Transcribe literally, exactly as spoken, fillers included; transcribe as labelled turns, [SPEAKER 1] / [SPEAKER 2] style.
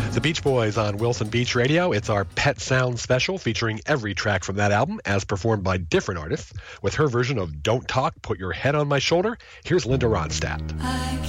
[SPEAKER 1] The Beach Boys on Wilson Beach Radio. It's our Pet Sound special featuring every track from that album as performed by different artists. With her version of Don't Talk, Put Your Head on My Shoulder, here's Linda Ronstadt.
[SPEAKER 2] I